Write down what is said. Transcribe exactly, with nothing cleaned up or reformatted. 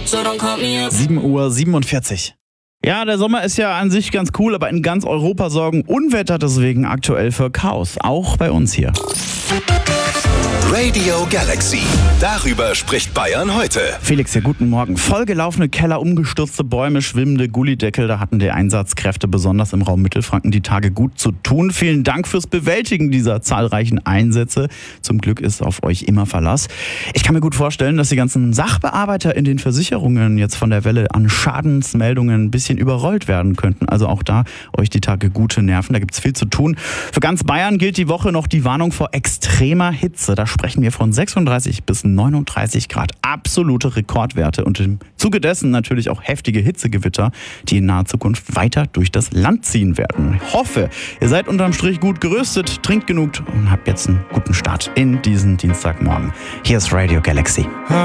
so don't call me up. sieben Uhr siebenundvierzig. Ja, der Sommer ist ja an sich ganz cool, aber in ganz Europa sorgen Unwetter deswegen aktuell für Chaos. Auch bei uns hier. Radio Galaxy. Darüber spricht Bayern heute. Felix, ja, guten Morgen. Vollgelaufene Keller, umgestürzte Bäume, schwimmende Gullideckel. Da hatten die Einsatzkräfte besonders im Raum Mittelfranken die Tage gut zu tun. Vielen Dank fürs Bewältigen dieser zahlreichen Einsätze. Zum Glück ist auf euch immer Verlass. Ich kann mir gut vorstellen, dass die ganzen Sachbearbeiter in den Versicherungen jetzt von der Welle an Schadensmeldungen ein bisschen überrollt werden könnten. Also auch da euch die Tage gute Nerven. Da gibt es viel zu tun. Für ganz Bayern gilt die Woche noch die Warnung vor extremer Hitze. Da sprechen wir von sechsunddreißig bis neununddreißig Grad. Absolute Rekordwerte und im Zuge dessen natürlich auch heftige Hitzegewitter, die in naher Zukunft weiter durch das Land ziehen werden. Ich hoffe, ihr seid unterm Strich gut gerüstet, trinkt genug und habt jetzt einen guten Start in diesen Dienstagmorgen. Hier ist Radio Galaxy.